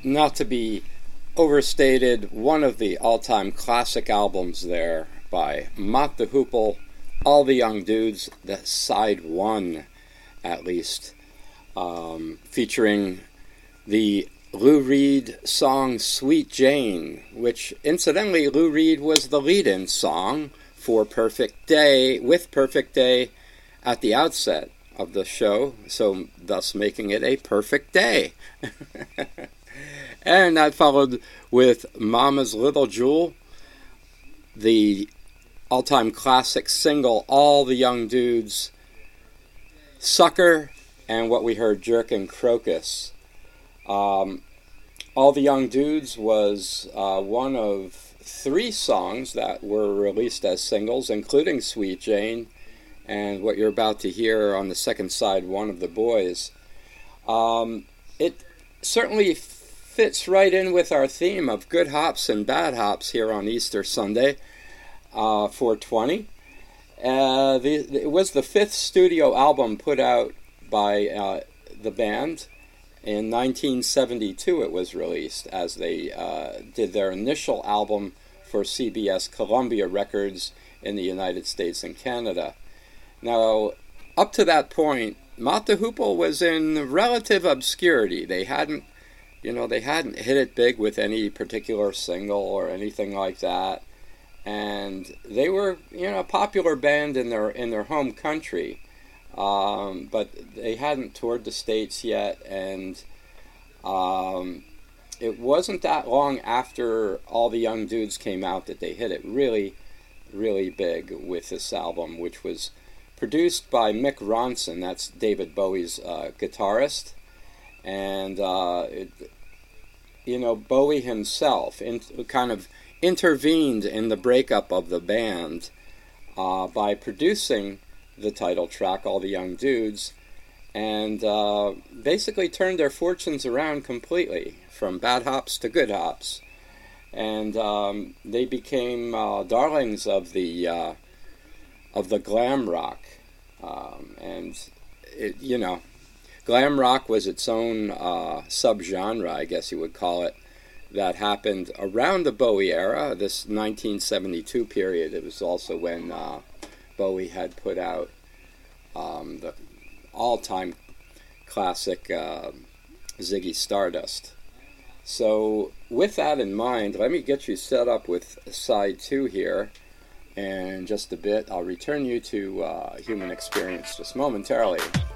not to be overstated, one of the all-time classic albums there by Mott the Hoople, All the Young Dudes, the side one at least, featuring the Lou Reed song Sweet Jane, which incidentally Lou Reed was the lead-in song for Perfect Day, with Perfect Day at the outset of the show, so thus making it a perfect day. And that followed with Mama's Little Jewel, the all-time classic single, All the Young Dudes, Sucker, and what we heard, Jerk and Crocus. All the Young Dudes was one of 3 songs that were released as singles, including Sweet Jane, and what you're about to hear on the second side, One of the Boys. It certainly fits right in with our theme of good hops and bad hops here on Easter Sunday, 420. It was the 5th studio album put out by the band. In 1972 it was released, as they did their initial album for CBS Columbia Records in the United States and Canada. Now, up to that point, Mott the Hoople was in relative obscurity. They hadn't hit it big with any particular single or anything like that, and they were, a popular band in their home country, but they hadn't toured the States yet, and it wasn't that long after All the Young Dudes came out that they hit it really, really big with this album, which was produced by Mick Ronson, that's David Bowie's guitarist, and Bowie himself kind of intervened in the breakup of the band by producing the title track, All the Young Dudes, and basically turned their fortunes around completely, from bad hops to good hops, and they became darlings of the glam rock, and glam rock was its own subgenre, I guess you would call it, that happened around the Bowie era, this 1972 period. It was also when Bowie had put out the all-time classic Ziggy Stardust. So with that in mind, let me get you set up with side 2 here. And in just a bit, I'll return you to Human Experience just momentarily.